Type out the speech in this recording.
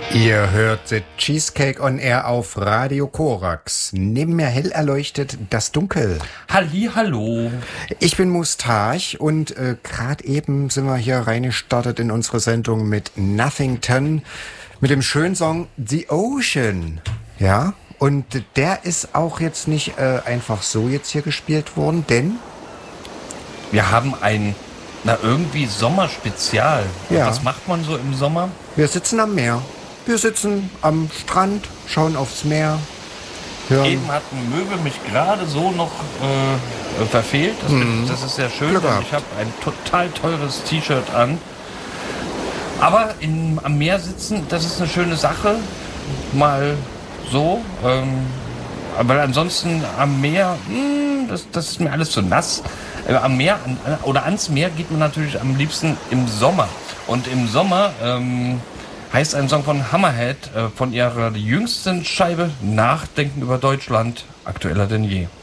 Ihr hört The Cheesecake on Air auf Radio Korax. Neben mir hell erleuchtet das Dunkel. Hallo. Ich bin Mustache und gerade eben sind wir hier reingestartet in unsere Sendung mit Nothington, mit dem schönen Song The Ocean. Ja, und der ist auch jetzt nicht einfach so jetzt hier gespielt worden, denn wir haben ein, irgendwie Sommerspezial. Ja. Was macht man so im Sommer? wir sitzen am Meer. Wir sitzen am Strand, schauen aufs Meer, hören. Eben hat ein Möwe mich gerade so noch verfehlt. Das ist sehr schön. Glück gehabt. Ich habe ein total teures T-Shirt an. Aber am Meer sitzen, das ist eine schöne Sache. Mal so. Aber ansonsten am Meer, das ist mir alles zu nass. Am Meer oder ans Meer geht man natürlich am liebsten im Sommer. Und im Sommer heißt ein Song von Hammerhead von ihrer jüngsten Scheibe Nachdenken über Deutschland aktueller denn je.